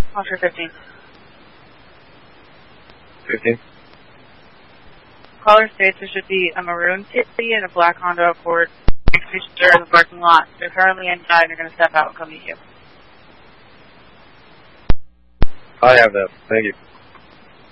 Officer 15. 15. Caller states there should be a maroon Tiffy and a black Honda Accord next to each other in the parking lot. They're currently inside and they're going to step out and come meet you. I have that. Thank you.